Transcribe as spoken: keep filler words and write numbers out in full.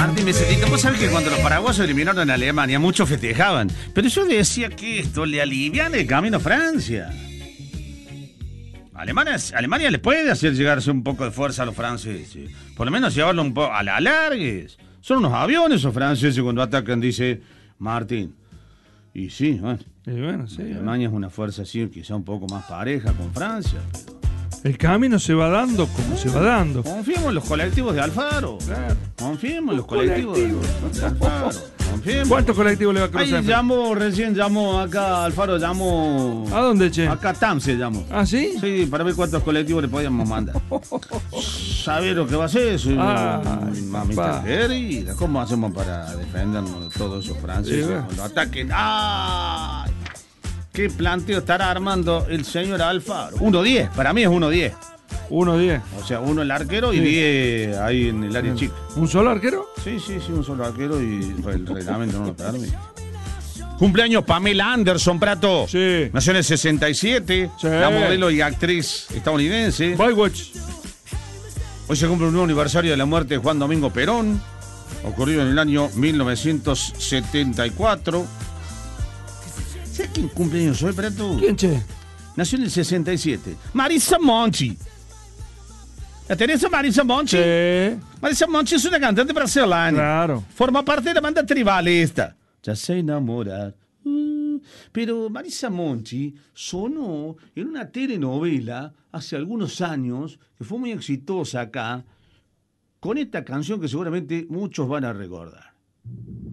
Martín me dice, Tito, vos sabés que cuando los paraguayos eliminaron a Alemania, muchos festejaban. Pero yo decía que esto le aliviana el camino a Francia. Alemania, Alemania le puede hacer llegarse un poco de fuerza a los franceses. Por lo menos llevarlo un poco a la largues. Son unos aviones esos franceses cuando atacan, dice Martín. Y sí, bueno. Y bueno, sí, Alemania bueno. es una fuerza así, quizá un poco más pareja con Francia, pero... El camino se va dando como se va dando. Confiemos en los colectivos de Alfaro. Claro. Confiemos en los colectivos de, de Alfaro. Confiemos. ¿Cuántos colectivos le va a cruzar? Ahí llamo, recién llamo acá, Alfaro, llamo... ¿A dónde, che? Acá a Tam se llamó. ¿Ah, sí? Sí, para ver cuántos colectivos le podíamos mandar. ¿Saber lo que va a hacer? Soy Ay, mamita querida. ¿Cómo hacemos para defendernos de todos esos franceses Sí, cuando ataquen? ¡Ay! ¿Qué planteo estará armando el señor Alfaro? uno diez, para mí es uno diez. uno diez. O sea, uno el arquero y Sí. diez ahí en el área chica. ¿Un solo arquero? Sí, sí, sí, un solo arquero y el reglamento no lo permite. Cumpleaños Pamela Anderson, Prato. Sí. Nació en el sesenta y siete. Sí. La modelo y actriz estadounidense. Baywatch. Hoy se cumple un nuevo aniversario de la muerte de Juan Domingo Perón. Ocurrido en el año mil novecientos setenta y cuatro. ¿Sabes quién cumpleaños hoy, Prato? ¿Quién, che? Nació en el sesenta y siete. Marisa Monti. ¿La tenés a Marisa Monti? Sí. Marisa Monti es una cantante brasileña. Claro. Forma parte de la banda Tribalista. Ya sé enamorar. Mm, pero Marisa Monti sonó en una telenovela hace algunos años que fue muy exitosa acá con esta canción que seguramente muchos van a recordar.